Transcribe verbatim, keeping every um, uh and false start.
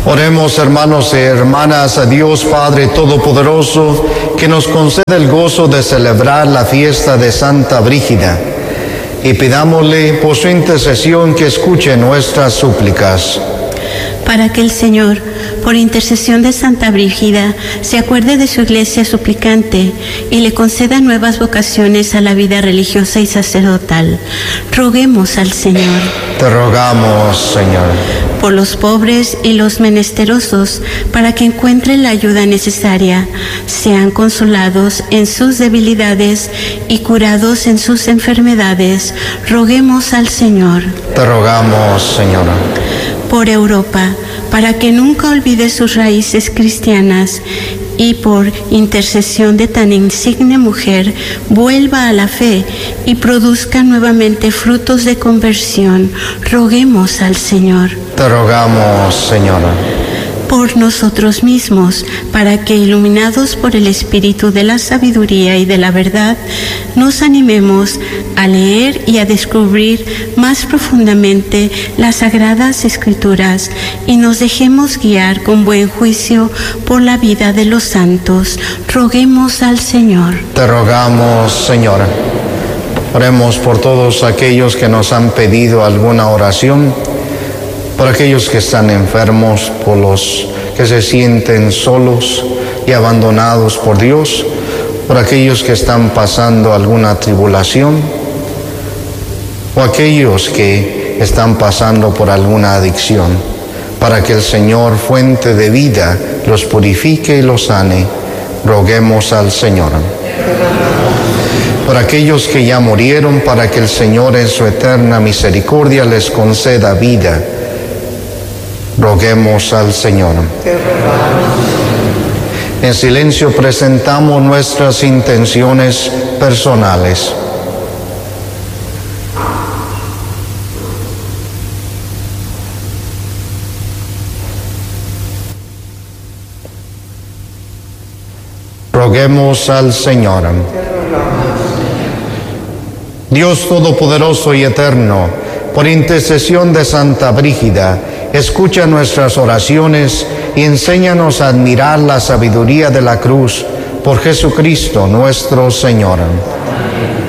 Oremos, hermanos y hermanas, a Dios Padre Todopoderoso, que nos conceda el gozo de celebrar la fiesta de Santa Brígida, y pidámosle por su intercesión que escuche nuestras súplicas. Para que el Señor, por intercesión de Santa Brígida, se acuerde de su iglesia suplicante y le conceda nuevas vocaciones a la vida religiosa y sacerdotal. Roguemos al Señor. Te rogamos, Señor. Por los pobres y los menesterosos, para que encuentren la ayuda necesaria, sean consolados en sus debilidades y curados en sus enfermedades. Roguemos al Señor. Te rogamos, Señora. Por Europa, para que nunca olvide sus raíces cristianas y por intercesión de tan insigne mujer, vuelva a la fe y produzca nuevamente frutos de conversión. Roguemos al Señor. Te rogamos, Señora. Por nosotros mismos, para que, iluminados por el Espíritu de la sabiduría y de la verdad, nos animemos a leer y a descubrir más profundamente las Sagradas Escrituras y nos dejemos guiar con buen juicio por la vida de los santos. Roguemos al Señor. Te rogamos, Señora. Oremos por todos aquellos que nos han pedido alguna oración, por aquellos que están enfermos, por los que se sienten solos y abandonados por Dios, por aquellos que están pasando alguna tribulación, o aquellos que están pasando por alguna adicción, para que el Señor, fuente de vida, los purifique y los sane. Roguemos al Señor. Por aquellos que ya murieron, para que el Señor en su eterna misericordia les conceda vida. Roguemos al Señor. En silencio presentamos nuestras intenciones personales. Roguemos al Señor. Dios Todopoderoso y Eterno, por intercesión de Santa Brígida, escucha nuestras oraciones y enséñanos a admirar la sabiduría de la cruz por Jesucristo nuestro Señor.